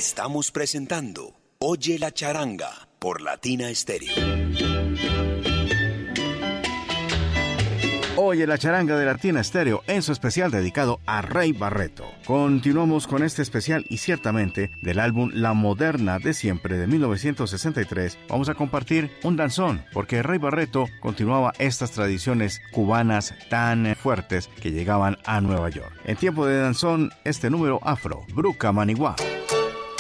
Estamos presentando Oye la charanga por Latina Estéreo. Oye la charanga de Latina Estéreo en su especial dedicado a Rey Barreto. Continuamos con este especial y ciertamente del álbum La Moderna de Siempre de 1963 vamos a compartir un danzón porque Rey Barreto continuaba estas tradiciones cubanas tan fuertes que llegaban a Nueva York. En tiempo de danzón, este número afro, Bruca Maniguá.